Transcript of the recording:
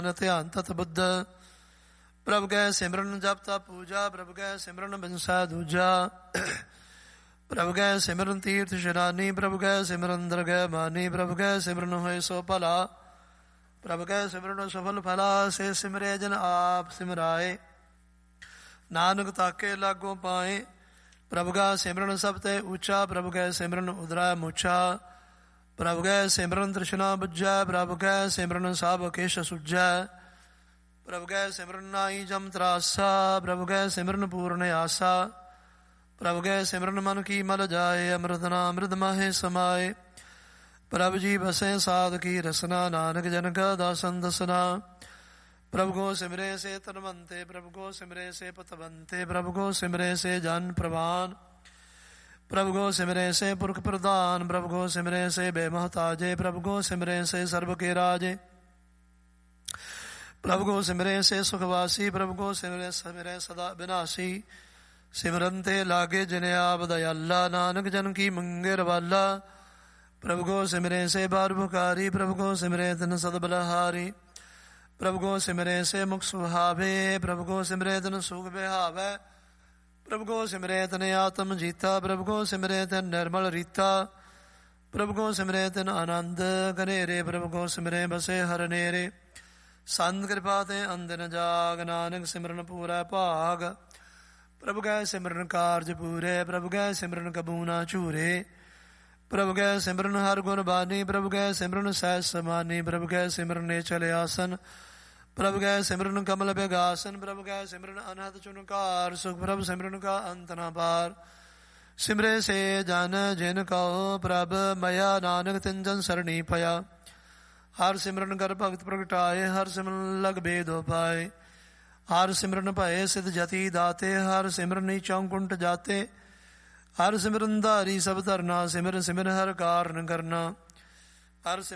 ਧਿਆਨ ਤਤ ਬੁੱਧ। ਪ੍ਰਭ ਕੈ ਸਿਮਰਨ ਜਪ ਤਪ ਪੂਜਾ, ਪ੍ਰਭ ਕੈ ਸਿਮਰਨ ਬਿਨਸੈ ਦੂਜਾ। ਪ੍ਰਭ ਕੈ ਸਿਮਰਨ ਤੀਰਥ ਸ਼ਨਾਨੀ, ਪ੍ਰਭ ਕੈ ਸਿਮਰਨ ਦਰਗਹਿ ਮਾਨੀ। ਪ੍ਰਭ ਕੈ ਸਿਮਰਨ ਹੋਏ ਸੋ ਭਲਾ, ਪ੍ਰਭ ਕੈ ਸਿਮਰਨ ਸਫਲ ਫਲਾ। ਸੇ ਸਿਮਰੇ ਜਨ ਆਪ ਸਿਮਰਾਏ, ਨਾਨਕ ਤਾਕੇ ਲਾਗੋ ਪਾਏ। ਪ੍ਰਭ ਕਾ ਸਿਮਰਨ ਸਭ ਤੇ ਉੱਚਾ, ਪ੍ਰਭ ਕੈ ਸਿਮਰਨ ਉਦਰਾ ਮੁੱਛਾ। ਪ੍ਰਭ ਕੈ ਸਿਮਰਨ ਤ੍ਰਿਸ਼ਨਾ ਬੁੱਝੈ, ਪ੍ਰਭ ਕੈ ਸਿਮਰਨ ਸਭ ਕਿਛ ਸੁਝੈ। ਪ੍ਰਭ ਕੈ ਸਿਮਰਨ ਨਾਹੀ ਜਮ ਤਰਾਸਾ, ਪ੍ਰਭ ਕੈ ਸਿਮਰਨ ਪੂਰਨ ਆਸਾ। ਪ੍ਰਭ ਕੈ ਸਿਮਰਨ ਮਨ ਕੀ ਮਲ ਜਾਏ, ਅੰਮ੍ਰਿਤ ਨਾਮ ਅੰਮ੍ਰਿਤ ਮਾਹੇ ਸਮਾਏ। ਪ੍ਰਭ ਜੀ ਬਸੈ ਸਾਧ ਕੀ ਰਸਨਾ, ਨਾਨਕ ਜਨ ਕਾ ਦਾਸਨ ਦਸਨਾ। ਪ੍ਰਭ ਕੋ ਸਿਮਰੇ ਸੇ ਤਨਵੰਤੇ, ਪ੍ਰਭ ਕੋ ਸਿਮਰੇ ਸੇ ਪਤਵੰਤੇ। ਪ੍ਰਭ ਕੋ ਸਿਮਰੇ ਸੇ ਜਨ ਪ੍ਰਵਾਨ, ਪ੍ਰਭ ਕੋ ਸਿਮਰੇ ਸੇ ਪੁਰਖ ਪ੍ਰਧਾਨ। ਪ੍ਰਭ ਕੋ ਸਿਮਰੇ ਸੇ ਬੇਮਹਤਾਜੇ, ਪ੍ਰਭ ਕੋ ਸਿਮਰੇ ਸੇ ਸਰਬ ਕੇ ਰਾਜੇ। ਪ੍ਰਭ ਕੋ ਸਿਮਰੇ ਸੇ ਸੁਖਵਾਸੀ, ਪ੍ਰਭ ਕੋ ਸਿਮਰੇ ਸਦਾ ਬਿਨਾਸੀ। ਸਿਮਰਨ ਤੇ ਲਾਗੇ ਜਿਨ ਆਪ ਦਇਆਲਾ, ਨਾਨਕ ਜਨ ਕੀ ਮੰਗੇਰ ਵਾਲਾ। ਪ੍ਰਭ ਕੋ ਸਿਮਰੇ ਸੇ ਬਾਰ ਭੁਖਾਰੀ, ਪ੍ਰਭ ਕੋ ਸਿਮਰੇ ਤਿਨ ਸਦ ਬਲਹਾਰੀ। ਪ੍ਰਭ ਕੋ ਸਿਮਰੇ ਸੇ ਮੁਖ ਸੁਹਾਵੇ, ਪ੍ਰਭ ਕੋ ਸਿਮਰੇ ਤਿਨ ਸੁਖ ਬਿਹਾਵੈ। ਪ੍ਰਭ ਕੋ ਸਿਮਰੇ ਤਿਨ ਆਤਮ ਜੀਤਾ, ਪ੍ਰਭ ਕੋ ਸਿਮਰੇ ਤਿਨ ਨਿਰਮਲ ਰੀਤਾ। ਪ੍ਰਭ ਕੋ ਸਿਮਰੇ ਤਿਨ ਆਨੰਦ ਘਨੇਰੇ, ਪ੍ਰਭ ਕੋ ਸਿਮਰੇ ਬਸੇ ਹਰ ਨੇਰੇ। ਸੰਤ ਕਿਰਪਾ ਤੇ ਅੰਦਨ ਜਾਗ, ਨਾਨਕ ਸਿਮਰਨ ਪੂਰੈ ਭਾਗ। ਪ੍ਰਭ ਕੈ ਸਿਮਰਨ ਕਾਰਜ ਪੂਰੇ, ਪ੍ਰਭ ਕੈ ਸਿਮਰਨ ਕਬੂ ਨਾ ਝੂਰੇ। ਪ੍ਰਭ ਕੈ ਸਿਮਰਨ ਹਰ ਗੁਣ ਬਾਨੀ, ਪ੍ਰਭ ਕੈ ਸਿਮਰਨ ਸਹਿਜ ਸਮਾਨੀ। ਪ੍ਰਭ ਕੈ ਸਿਮਰਨ ਨੇਚਲ ਆਸਨ, ਪ੍ਰਭ ਕੈ ਸਿਮਰਨ ਕਮਲ ਬਿਗਾਸਨ। ਪ੍ਰਭ ਕੈ ਸਿਮਰਨ ਅਨਹਦ ਚੁਨਕਾਰ ਸੁਖ, ਪ੍ਰਭ ਸਿਮਰਨ ਕਾ ਅੰਤ ਨਾ ਪਾਰ। ਸਿਮਰੇ ਸੇ ਜਨ ਜਿਨ ਕਉ ਪ੍ਰਭ ਮਇਆ, ਨਾਨਕ ਤਿਨ ਜਨ ਸਰਣੀ ਪਇਆ। ਹਰ ਸਿਮਰਨ ਕਰ ਭਗਤ ਪ੍ਰਗਟਾਏ, ਹਰ ਸਿਮਰਨ ਲਗ ਬੇਦੋ ਪਾਏ। ਹਰ ਸਿਮਰਨ ਭਏ ਸਿਧ ਜਤੀ ਦਾਤੇ, ਹਰ ਸਿਮਰਨ ਚੌਂਕੁੰਟ ਜਾਤੇ। ਹਰ ਸਿਮਰਨ ਧਾਰੀ ਸਭ ਧਰਨਾ, ਸਿਮਰ ਸਿਮਰ ਹਰ ਕਾਰਨ ਕਰਨਾ। ਹਰ